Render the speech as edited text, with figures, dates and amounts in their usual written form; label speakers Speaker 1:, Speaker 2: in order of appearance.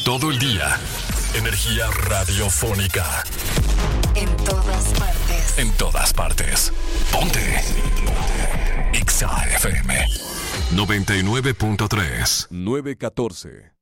Speaker 1: todo el día. Energía radiofónica.
Speaker 2: En todas partes.
Speaker 1: En todas partes. Ponte. Exa FM 99.3
Speaker 3: 914.